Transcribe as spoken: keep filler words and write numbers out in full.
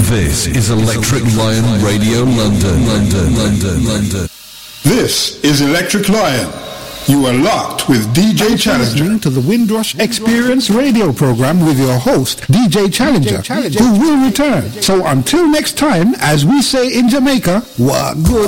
This is Electric Lion Radio London, London, London, London. This is Electric Lion. You are locked with D J Challenger. Listening to the Windrush Experience radio program with your host, D J Challenger, D J Challenger, who will return. So until next time, as we say in Jamaica, what good